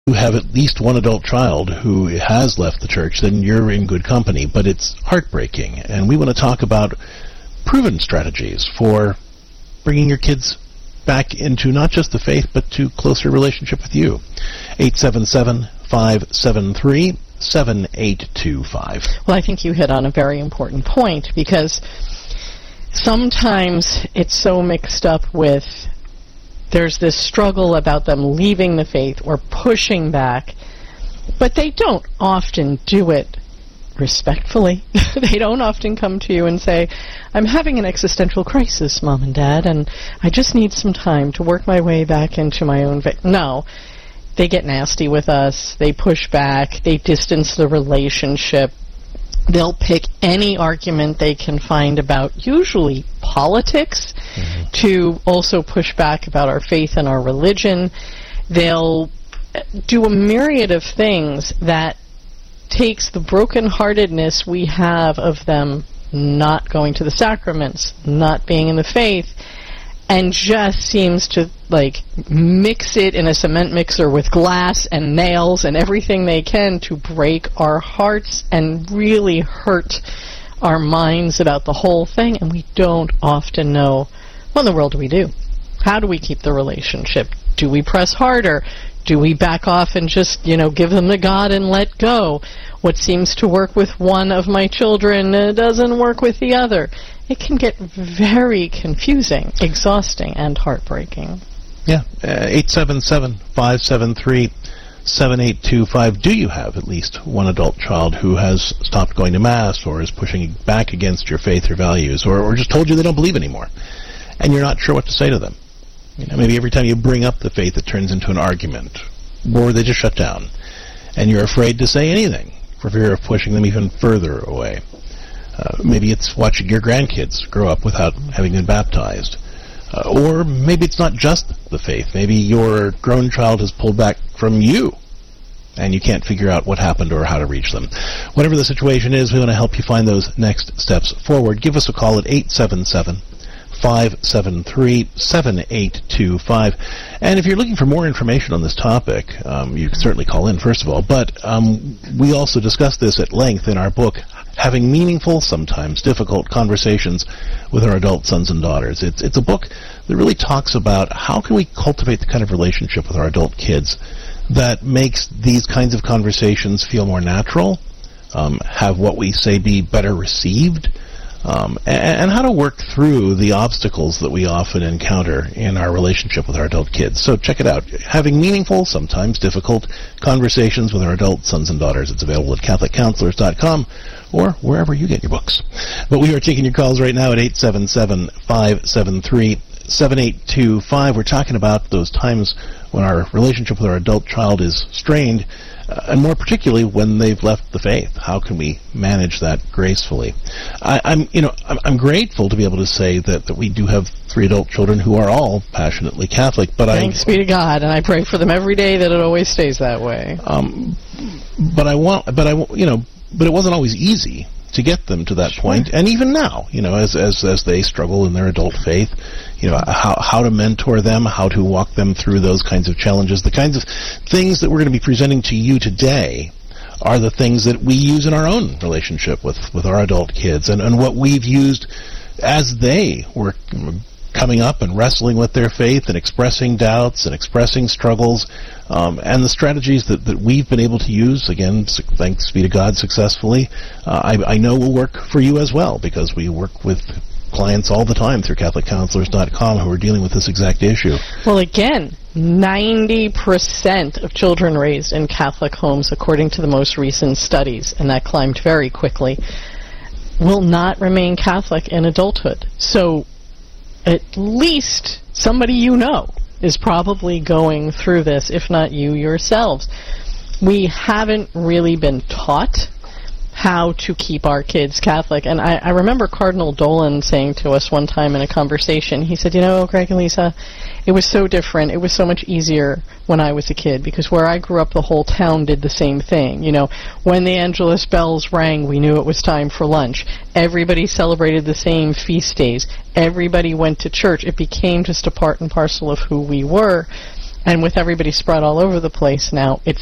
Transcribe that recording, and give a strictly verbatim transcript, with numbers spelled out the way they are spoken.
you have at least one adult child who has left the church, then you're in good company. But it's heartbreaking, and we want to talk about proven strategies for bringing your kids back into not just the faith, but to closer relationship with you. eight seven seven, five seven three, seven eight two five. Well, I think you hit on a very important point, because sometimes it's so mixed up with there's this struggle about them leaving the faith or pushing back, but they don't often do it respectfully. They don't often come to you and say, I'm having an existential crisis, Mom and Dad, and I just need some time to work my way back into my own faith. No. They get nasty with us. They push back. They distance the relationship. They'll pick any argument they can find about, usually politics, mm-hmm. to also push back about our faith and our religion. They'll do a myriad of things that takes the brokenheartedness we have of them not going to the sacraments, not being in the faith, and just seems to, like, mix it in a cement mixer with glass and nails and everything they can to break our hearts and really hurt our minds about the whole thing. And we don't often know, what in the world do we do? How do we keep the relationship? Do we press harder? Do we back off and just, you know, give them to God and let go? What seems to work with one of my children uh, doesn't work with the other. It can get very confusing, exhausting, and heartbreaking. Yeah, uh, eight seven seven, five seven three, seven eight two five. Do you have at least one adult child who has stopped going to Mass or is pushing back against your faith or values, or, or just told you they don't believe anymore, and you're not sure what to say to them? You know, maybe every time you bring up the faith, it turns into an argument, or they just shut down, and you're afraid to say anything for fear of pushing them even further away. Uh, maybe it's watching your grandkids grow up without having been baptized. Uh, or maybe it's not just the faith. Maybe your grown child has pulled back from you, and you can't figure out what happened or how to reach them. Whatever the situation is, we want to help you find those next steps forward. Give us a call at eight seven seven, five seven three, seven eight two five. And if you're looking for more information on this topic, um, you can certainly call in, first of all. But um, we also discuss this at length in our book, Having Meaningful, Sometimes Difficult Conversations with Our Adult Sons and Daughters. It's, it's a book that really talks about how can we cultivate the kind of relationship with our adult kids that makes these kinds of conversations feel more natural, um, have what we say be better received, Um, and, and how to work through the obstacles that we often encounter in our relationship with our adult kids. So check it out. Having Meaningful, Sometimes Difficult Conversations with Our Adult Sons and Daughters. It's available at catholic counselors dot com or wherever you get your books. But we are taking your calls right now at eight seven seven, five seven three, seven eight two five. We're talking about those times when our relationship with our adult child is strained, Uh, and more particularly when they've left the faith. How can we manage that gracefully? I, I'm, you know, I'm, I'm grateful to be able to say that, that we do have three adult children who are all passionately Catholic. But thanks I, be to God, and I pray for them every day that it always stays that way. Um, but I want, but I, you know, but it wasn't always easy to get them to that sure. point. And even now, you know, as as as they struggle in their adult faith, you know, how how to mentor them, how to walk them through those kinds of challenges, the kinds of things that we're going to be presenting to you today are the things that we use in our own relationship with, with our adult kids, and, and what we've used as they were coming up and wrestling with their faith and expressing doubts and expressing struggles, um, and the strategies that, that we've been able to use, again, su- thanks be to God, successfully, uh, I, I know will work for you as well, because we work with clients all the time through catholic counselors dot com who are dealing with this exact issue. Well, again, ninety percent of children raised in Catholic homes, according to the most recent studies, and that climbed very quickly, will not remain Catholic in adulthood. So at least somebody you know is probably going through this, if not you yourselves. We haven't really been taught how to keep our kids Catholic. And I, I remember Cardinal Dolan saying to us one time in a conversation, he said, you know, Greg and Lisa, it was so different. It was so much easier when I was a kid, because where I grew up, the whole town did the same thing. You know, when the Angelus bells rang, we knew it was time for lunch. Everybody celebrated the same feast days. Everybody went to church. It became just a part and parcel of who we were. And with everybody spread all over the place now, it